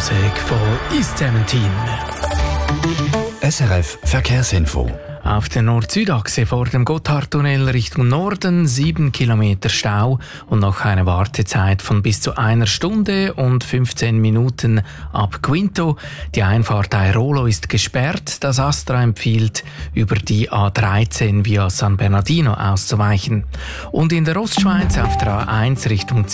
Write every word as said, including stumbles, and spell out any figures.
Musik von East siebzehn. S R F Verkehrsinfo. Auf der Nord-Süd-Achse vor dem Gotthardtunnel Richtung Norden sieben Kilometer Stau und noch eine Wartezeit von bis zu einer Stunde und fünfzehn Minuten ab Quinto. Die Einfahrt Airolo ist gesperrt. Das Astra empfiehlt, über die A dreizehn via San Bernardino auszuweichen. Und in der Ostschweiz auf der A eins Richtung